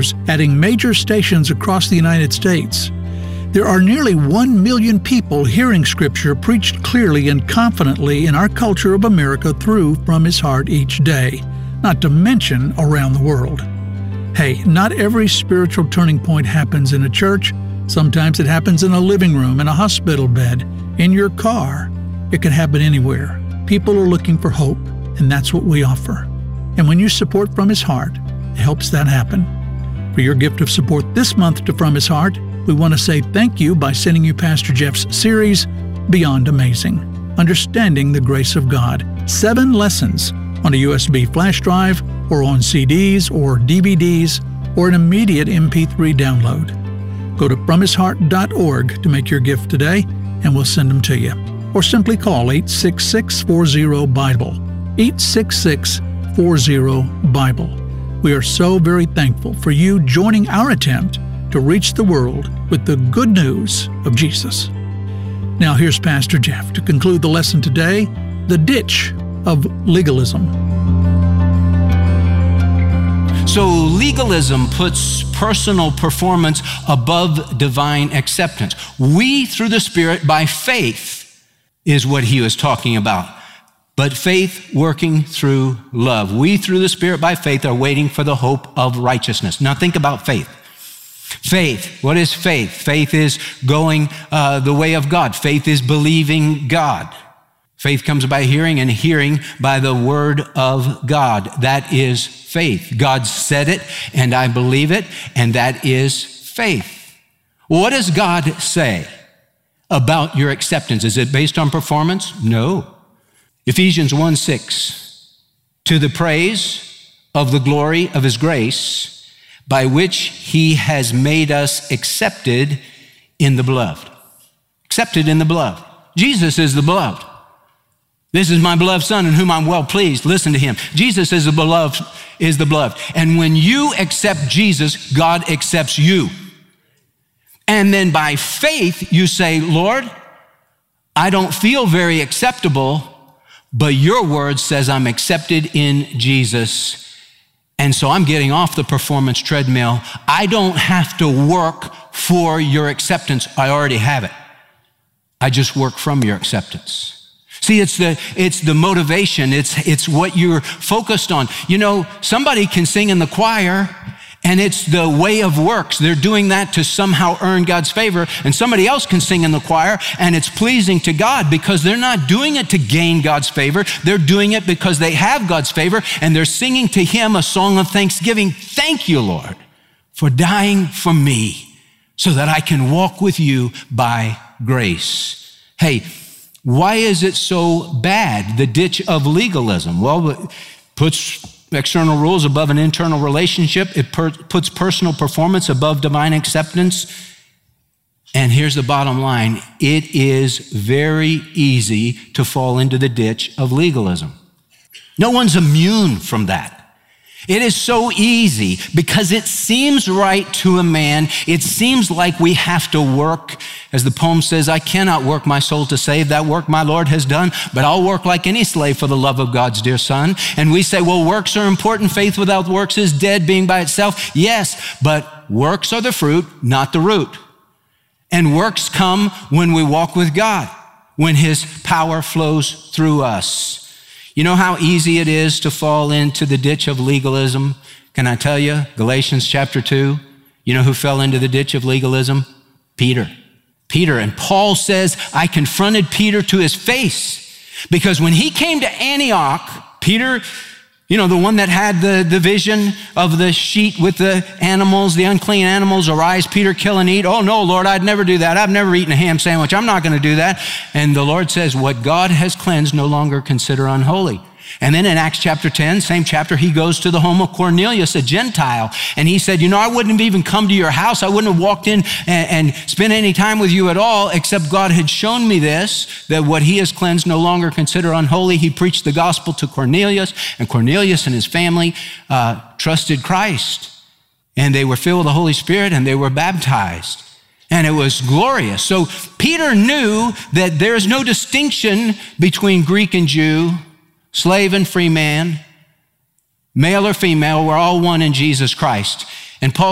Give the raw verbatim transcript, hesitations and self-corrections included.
adding major stations across the United States. There are nearly one million people hearing Scripture preached clearly and confidently in our culture of America through From His Heart each day, not to mention around the world. Hey, not every spiritual turning point happens in a church. Sometimes it happens in a living room, in a hospital bed, in your car. It can happen anywhere. People are looking for hope, and that's what we offer. And when you support From His Heart, it helps that happen. For your gift of support this month to From His Heart, we want to say thank you by sending you Pastor Jeff's series, Beyond Amazing, Understanding the Grace of God. Seven lessons on a U S B flash drive, or on C Ds or D V Ds, or an immediate M P three download. Go to from his heart dot org to make your gift today, and we'll send them to you. Or simply call eight six six, four zero, Bible. eight six six, four zero, Bible. We are so very thankful for you joining our attempt to reach the world with the good news of Jesus. Now here's Pastor Jeff to conclude the lesson today, The Ditch of Legalism. So legalism puts personal performance above divine acceptance. We, through the Spirit, by faith, is what he was talking about. But faith working through love. We, through the Spirit, by faith, are waiting for the hope of righteousness. Now think about faith. Faith, what is faith? Faith is going uh, the way of God. Faith is believing God. Faith comes by hearing, and hearing by the word of God. That is faith. God said it, and I believe it, and that is faith. Well, what does God say about your acceptance? Is it based on performance? No. Ephesians one six, to the praise of the glory of his grace, by which he has made us accepted in the beloved. Accepted in the beloved. Jesus is the beloved. This is my beloved Son in whom I'm well pleased. Listen to him. Jesus is the beloved, is the beloved. And when you accept Jesus, God accepts you. And then by faith, you say, Lord, I don't feel very acceptable, but your word says I'm accepted in Jesus. And so I'm getting off the performance treadmill. I don't have to work for your acceptance. I already have it. I just work from your acceptance. See, it's the, it's the motivation. It's, it's what you're focused on. You know, somebody can sing in the choir, and it's the way of works. They're doing that to somehow earn God's favor. And somebody else can sing in the choir, and it's pleasing to God because they're not doing it to gain God's favor. They're doing it because they have God's favor, and they're singing to him a song of thanksgiving. Thank you, Lord, for dying for me so that I can walk with you by grace. Hey, why is it so bad, the ditch of legalism? Well, it puts external rules above an internal relationship. It per- puts personal performance above divine acceptance. And here's the bottom line. It is very easy to fall into the ditch of legalism. No one's immune from that. It is so easy because it seems right to a man. It seems like we have to work. As the poem says, I cannot work my soul to save. That work my Lord has done, but I'll work like any slave for the love of God's dear Son. And we say, well, works are important. Faith without works is dead, being by itself. Yes, but works are the fruit, not the root. And works come when we walk with God, when his power flows through us. You know how easy it is to fall into the ditch of legalism? Can I tell you? Galatians chapter two. You know who fell into the ditch of legalism? Peter. Peter. And Paul says, I confronted Peter to his face because when he came to Antioch, Peter, you know, the one that had the, the vision of the sheet with the animals, the unclean animals, arise, Peter, kill and eat. Oh no, Lord, I'd never do that. I've never eaten a ham sandwich. I'm not going to do that. And the Lord says, what God has cleansed, no longer consider unholy. And then in Acts chapter ten, same chapter, he goes to the home of Cornelius, a Gentile. And he said, you know, I wouldn't have even come to your house. I wouldn't have walked in and, and spent any time with you at all, except God had shown me this, that what he has cleansed no longer consider unholy. He preached the gospel to Cornelius, and Cornelius and his family uh, trusted Christ. And they were filled with the Holy Spirit, and they were baptized. And it was glorious. So Peter knew that there is no distinction between Greek and Jew, slave and free man, male or female, we're all one in Jesus Christ. And Paul